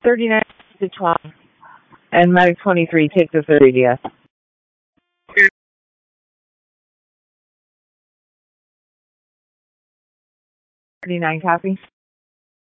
39 to 12. And Medic 23, take the 30 DS. 39, copy.